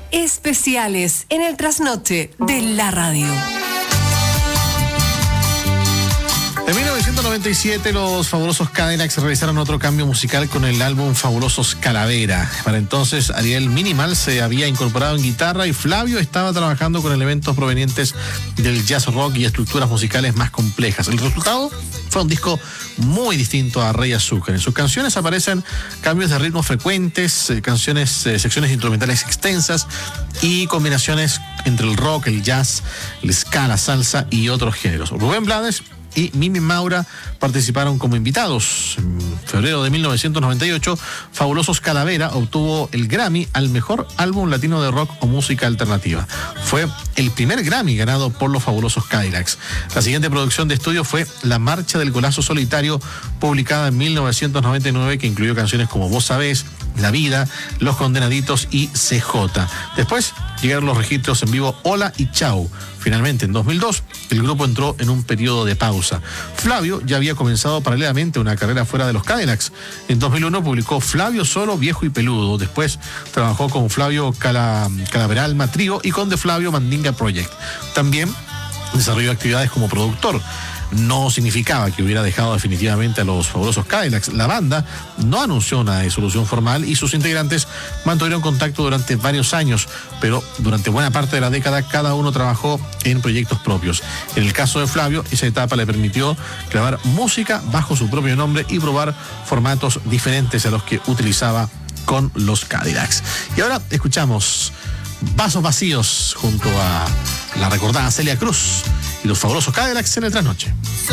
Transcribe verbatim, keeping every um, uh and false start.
especiales en el trasnoche de la radio. En mil novecientos noventa y siete los fabulosos Cadillacs realizaron otro cambio musical con el álbum Fabulosos Calavera. Para entonces Ariel Minimal se había incorporado en guitarra y Flavio estaba trabajando con elementos provenientes del jazz rock y estructuras musicales más complejas. El resultado fue un disco muy distinto a Rey Azúcar. En sus canciones aparecen cambios de ritmo frecuentes, eh, canciones, eh, secciones instrumentales extensas y combinaciones entre el rock, el jazz, el ska, la salsa y otros géneros. Rubén Blades y Mimi Maura participaron como invitados. En febrero de mil novecientos noventa y ocho, Fabulosos Calavera obtuvo el Grammy al mejor álbum latino de rock o música alternativa. Fue el primer Grammy ganado por los Fabulosos Cadillacs. La siguiente producción de estudio fue La Marcha del Golazo Solitario, publicada en mil novecientos noventa y nueve, que incluyó canciones como Vos Sabés, La Vida, Los Condenaditos y C J. Después llegaron los registros en vivo Hola y Chau. Finalmente, en dos mil dos, el grupo entró en un periodo de pausa. Flavio ya había comenzado paralelamente una carrera fuera de los Cadillacs. En dos mil uno publicó Flavio Solo, Viejo y Peludo. Después trabajó con Flavio Cala, Calaveralma Trío y con De Flavio Mandinga Project. También desarrolló actividades como productor. No significaba que hubiera dejado definitivamente a los Fabulosos Cadillacs. La banda no anunció una disolución formal y sus integrantes mantuvieron contacto durante varios años, pero durante buena parte de la década cada uno trabajó en proyectos propios. En el caso de Flavio, esa etapa le permitió grabar música bajo su propio nombre y probar formatos diferentes a los que utilizaba con los Cadillacs. Y ahora escuchamos Vasos Vacíos junto a la recordada Celia Cruz y los Fabulosos Cadillacs en el trasnoche.